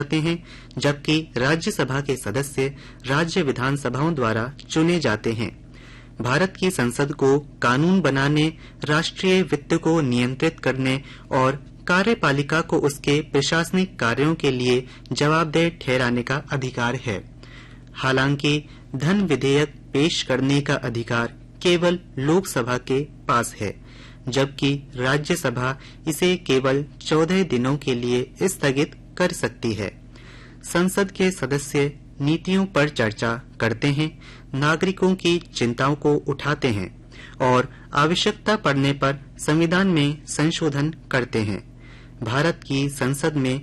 करते हैं, जबकि राज्यसभा के सदस्य राज्य विधानसभाओं द्वारा चुने जाते हैं। भारत की संसद को कानून बनाने, राष्ट्रीय वित्त को नियंत्रित करने और कार्यपालिका को उसके प्रशासनिक कार्यों के लिए जवाबदेह ठहराने का अधिकार है। हालांकि धन विधेयक पेश करने का अधिकार केवल लोकसभा के पास है, जबकि राज्यसभा इसे केवल 14 दिनों के लिए स्थगित कर सकती है। संसद के सदस्य नीतियों पर चर्चा करते हैं, नागरिकों की चिंताओं को उठाते हैं और आवश्यकता पड़ने पर संविधान में संशोधन करते हैं। भारत की संसद में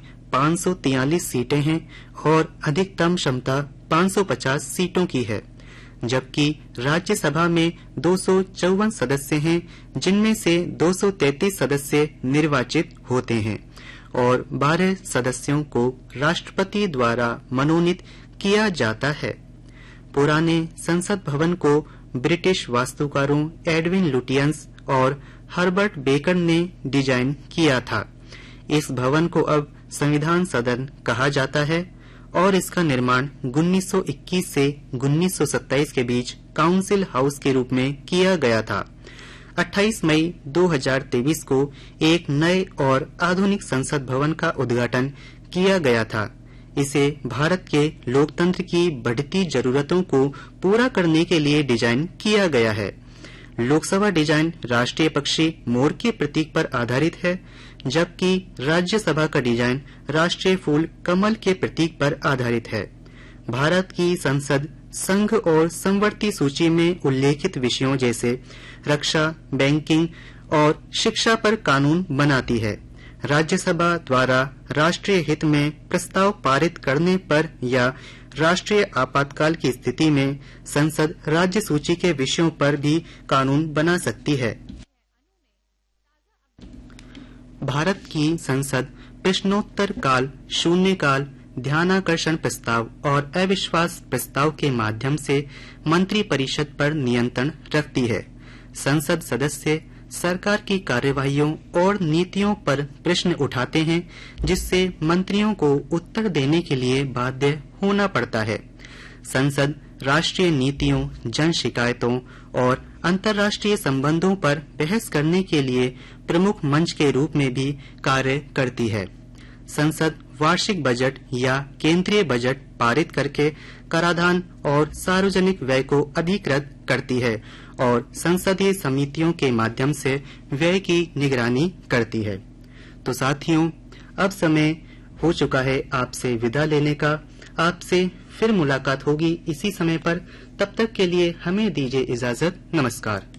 543 सीटें हैं और अधिकतम क्षमता 550 सीटों की है, जबकि राज्यसभा में 254 सदस्य हैं, जिनमें से 233 सदस्य निर्वाचित होते हैं और 12 सदस्यों को राष्ट्रपति द्वारा मनोनीत किया जाता है। पुराने संसद भवन को ब्रिटिश वास्तुकारों एडविन लुटियंस और हर्बर्ट बेकर ने डिजाइन किया था। इस भवन को अब संविधान सदन कहा जाता है और इसका निर्माण 1921 से 1927 के बीच काउंसिल हाउस के रूप में किया गया था। 28 मई 2023 को एक नए और आधुनिक संसद भवन का उद्घाटन किया गया था। इसे भारत के लोकतंत्र की बढ़ती जरूरतों को पूरा करने के लिए डिजाइन किया गया है। लोकसभा डिजाइन राष्ट्रीय पक्षी मोर के प्रतीक पर आधारित है, जबकि राज्यसभा का डिजाइन राष्ट्रीय फूल कमल के प्रतीक पर आधारित है। भारत की संसद संघ और समवर्ती सूची में उल्लेखित विषयों जैसे रक्षा, बैंकिंग और शिक्षा पर कानून बनाती है। राज्यसभा द्वारा राष्ट्रीय हित में प्रस्ताव पारित करने पर या राष्ट्रीय आपातकाल की स्थिति में संसद राज्य सूची के विषयों पर भी कानून बना सकती है। भारत की संसद प्रश्नोत्तर काल, शून्यकाल, ध्यानाकर्षण प्रस्ताव और अविश्वास प्रस्ताव के माध्यम से मंत्रिपरिषद पर नियंत्रण रखती है। संसद सदस्य सरकार की कार्यवाहियों और नीतियों पर प्रश्न उठाते हैं, जिससे मंत्रियों को उत्तर देने के लिए बाध्य होना पड़ता है। संसद राष्ट्रीय नीतियों, जन शिकायतों और अंतर्राष्ट्रीय संबंधों पर बहस करने के लिए प्रमुख मंच के रूप में भी कार्य करती है। संसद वार्षिक बजट या केंद्रीय बजट पारित करके कराधान और सार्वजनिक व्यय को अधिकृत करती है और संसदीय समितियों के माध्यम से व्यय की निगरानी करती है। तो साथियों, अब समय हो चुका है आपसे विदा लेने का। आपसे फिर मुलाकात होगी इसी समय पर। तब तक के लिए हमें दीजिए इजाजत। नमस्कार।